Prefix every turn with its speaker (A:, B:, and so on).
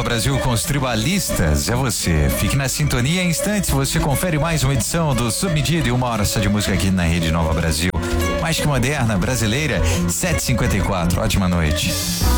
A: Brasil com os tribalistas. É você. Fique na sintonia. Em instantes você confere mais uma edição do Submedido e 1 hora só de música aqui na Rede Nova Brasil. Mais que moderna, brasileira, 7h54. Ótima noite.